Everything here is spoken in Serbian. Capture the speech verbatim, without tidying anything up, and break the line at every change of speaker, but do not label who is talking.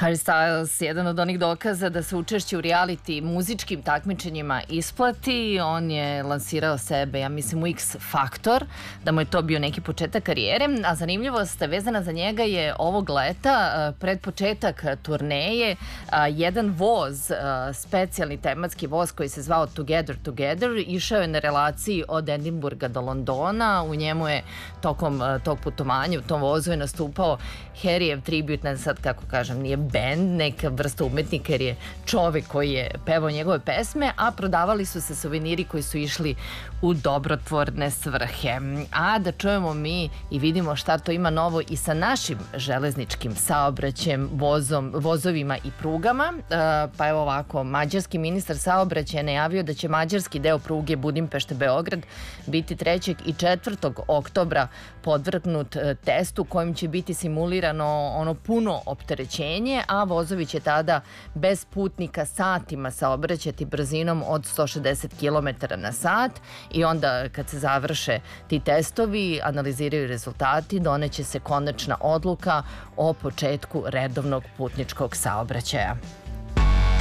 Harry Styles, jedan od onih dokaza da se učešće u reality muzičkim takmičenjima isplati. On je lansirao sebe, ja mislim, u X Factor, da mu je to bio neki početak karijere. A zanimljivost vezana za njega je ovog leta, pred početak turneje, jedan voz, specijalni tematski voz koji se zvao Together Together, išao je na relaciji od Edinburga do Londona. U njemu je tokom tog putovanja, u tom vozu je nastupao Harryjev tribut, ne sad kako kažem, nije band, neka vrsta umetnika jer je čovek koji je pevao njegove pesme, a prodavali su se suveniri koji su išli u dobrotvorne svrhe. A da čujemo mi i vidimo šta to ima novo i sa našim železničkim saobraćajem, vozom, vozovima i prugama. Pa evo ovako, mađarski ministar saobraćaja je najavio da će mađarski deo pruge Budimpešte-Beograd biti trećeg i četvrtog oktobra podvrgnut testu kojim će biti simulirano ono puno opterećenje, a vozovi će tada bez putnika satima saobraćati brzinom od sto šezdeset kilometara na sat i onda kad se završe ti testovi, analiziraju rezultati, doneće se konačna odluka o početku redovnog putničkog saobraćaja.